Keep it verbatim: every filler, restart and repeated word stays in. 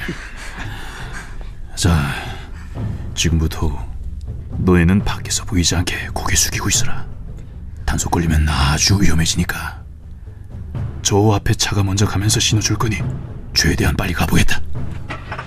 자, 지금부터 너희는 밖에서 보이지 않게 고개 숙이고 있어라. 단속 걸리면 아주 위험해지니까. 저 앞에 차가 먼저 가면서 신호 줄 거니 최대한 빨리 가보겠다.